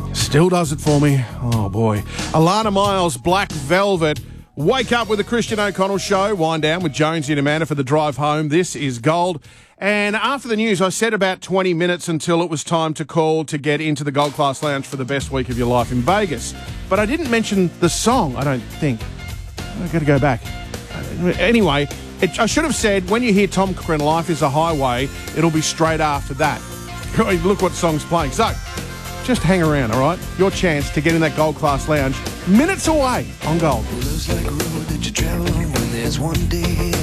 Still does it for me. Oh, boy. Alana Miles, Black Velvet. Wake up with the Christian O'Connell Show. Wind down with Jonesy and Amanda for the drive home. This is Gold. And after the news, I said about 20 minutes until it was time to call to get into the Gold Class Lounge for the best week of your life in Vegas. But I didn't mention the song, I don't think. I've got to go back. Anyway, I should have said, when you hear Tom Cochrane, Life is a Highway, it'll be straight after that. Look what song's playing. So, just hang around, all right? Your chance to get in that Gold Class Lounge minutes away on Gold. Looks like a road that you travel on when there's one day